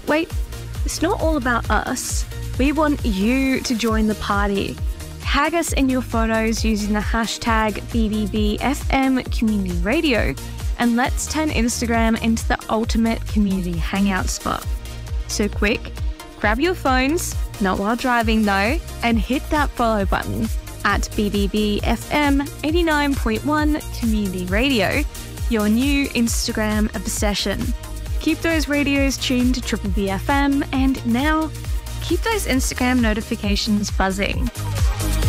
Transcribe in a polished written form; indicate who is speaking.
Speaker 1: But wait, it's not all about us. We want you to join the party. Tag us in your photos using the hashtag BBBFM Community Radio, and let's turn Instagram into the ultimate community hangout spot. So quick, grab your phones, not while driving though, and hit that follow button at BBBFM 89.1 Community Radio, your new Instagram obsession. Keep those radios tuned to Triple BFM, and now keep those Instagram notifications buzzing.